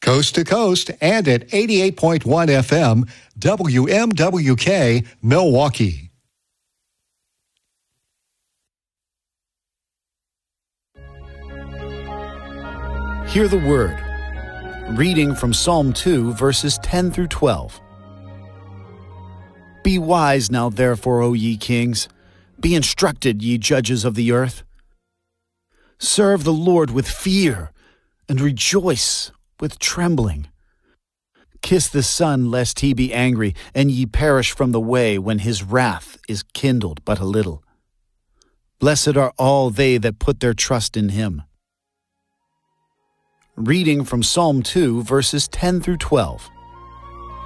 Coast to coast and at 88.1 FM, WMWK, Milwaukee. Hear the word. Reading from Psalm 2, verses 10 through 12. Be wise now, therefore, O ye kings. Be instructed, ye judges of the earth. Serve the Lord with fear, and rejoice with trembling. Kiss the Son, lest he be angry, and ye perish from the way when his wrath is kindled but a little. Blessed are all they that put their trust in him. Reading from Psalm 2, verses 10 through 12.